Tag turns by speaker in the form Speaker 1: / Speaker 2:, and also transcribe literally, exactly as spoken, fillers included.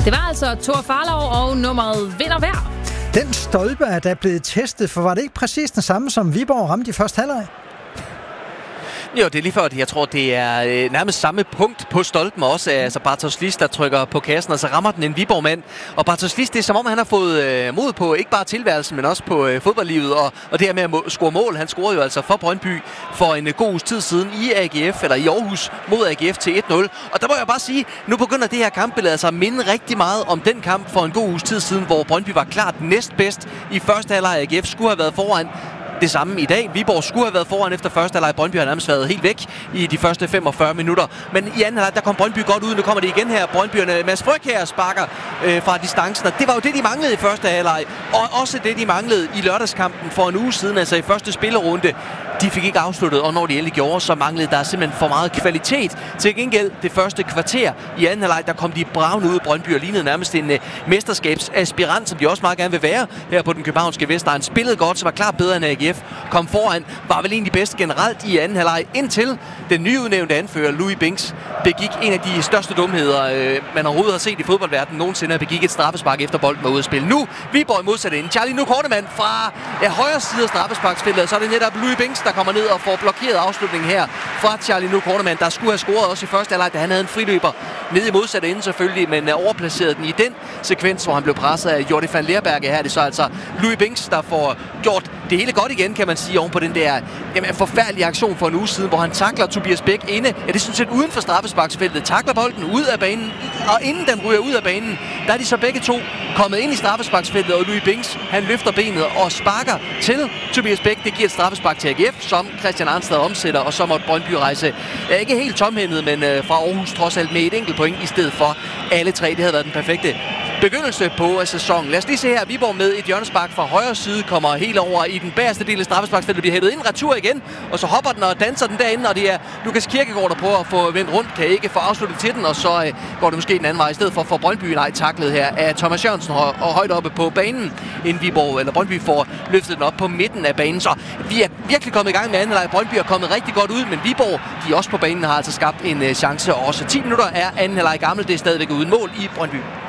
Speaker 1: Det var altså Thor Farlov og nummeret Vind og Vejr.
Speaker 2: Den stolpe er da blevet testet, for var det ikke præcis den samme, som Viborg ramte i første halvleg?
Speaker 3: Jo, det er lige før, jeg tror, det er øh, nærmest samme punkt på stolpen også. Altså Bartosz Lis, der trykker på kassen, og så rammer den en Viborg-mand. Og Bartosz Lis, det er som om, han har fået øh, mod på ikke bare tilværelsen, men også på øh, fodboldlivet. Og, og det her med at må, score mål. Han scorede jo altså for Brøndby for en øh, god uges tid siden i A G F, eller i Aarhus, mod A G F til et nul. Og der må jeg bare sige, nu begynder det her kampbillede altså at minde rigtig meget om den kamp for en god uges tid siden, hvor Brøndby var klart næstbedst i første halvleg. A G F skulle have været foran. Det samme i dag. Viborg skulle have været foran efter første halvleg. Brøndby har nærmest været helt væk i de første femogfyrre minutter. Men i anden halvleg, der kom Brøndby godt ud. Nu kommer det igen her. Brøndbyerne, Mads Frøk her sparker øh, fra distancen. Og det var jo det, de manglede i første halvleg. Og også det, de manglede i lørdagskampen for en uge siden, altså i første spillerunde. De fik ikke afsluttet, og når de endelig gjorde, så manglede der simpelthen for meget kvalitet. Til gengæld det første kvarter i anden halvleg, der kom de bravende ud. Brøndby og lignede nærmest en uh, mesterskabsaspirant, som de også meget gerne vil være her på den københavnske Vestegn. Spillede godt, så var klart bedre end A G F. Kom foran, var vel egentlig bedst generelt i anden halvleg, indtil den nyudnævnte anfører Louis Binks begik en af de største dumheder, øh, man overhovedet har set i fodboldverdenen nogensinde, begik et straffespark efter bolden var ude at spille. Nu Viborg i modsat ende. Charlie nu Kortemann fra ja, højre side af straffesparksfeltet, så er det netop Louis Binks, der kommer ned og får blokeret afslutningen her fra Charlie nu Kortemann, der skulle have scoret også i første halvleg, da han havde en friløber ned i modsat ende selvfølgelig, men uh, overplacerede den i den sekvens, hvor han blev presset af Jordi van Leerberg. Her er det så altså Louis Binks, der får gjort det hele godt igen, kan man sige, oven på den der jamen, forfærdelige aktion for en uge siden, hvor han takler Tobias Bæk inde. Ja, det er sådan set uden for straffesparksfeltet. Takler bolden ud af banen, og inden den ryger ud af banen, der er de så begge to kommet ind i straffesparksfeltet, og Louis Binks, han løfter benet og sparker til Tobias Bæk. Det giver et straffespark til A G F, som Christian Arnstad omsætter, og så måtte Brøndby rejse ja, ikke helt tomhændet, men øh, fra Aarhus trods alt med et enkelt point i stedet for alle tre. Det havde været den perfekte begyndelse på sæsonen. Lad os lige se her. Viborg med et hjørnespark fra højre side kommer helt over i den bagerste del af straffesparksfeltet, bliver hættet ind retur igen, og så hopper den og danser den derinde, og det er Lukas Kirkegaard, der prøver at få vendt rundt, kan ikke få afsluttet til den, og så øh, går det måske den anden vej i stedet for for Brøndby. Nej, taklet her af Thomas Jørgensen og, og højt oppe på banen, inden Viborg eller Brøndby får løftet den op på midten af banen. Så vi er virkelig kommet i gang med anden halvleg. Brøndby er kommet rigtig godt ud, men Viborg, de er også på banen, har altså skabt en øh, chance. Også ti minutter er anden halvleg gammel. Det er stadigvæk uden mål i Brøndby.